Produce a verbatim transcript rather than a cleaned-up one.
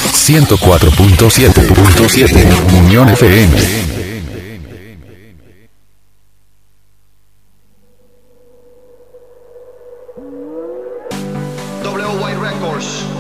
ciento cuatro punto siete punto siete Unión F M. W Y Records.